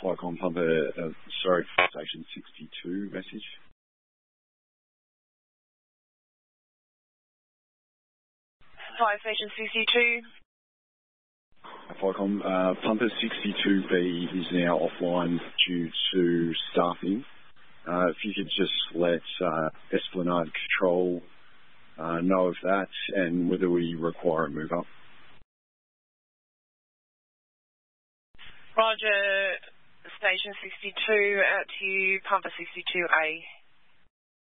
Flycom Pumper, Station 62 message. Fire Station 62. Flycom, Pumper 62B is now offline due to staffing. If you could just let Esplanade Control know of that and whether we require a move up. Roger, Station 62, out to you, Pumper 62A.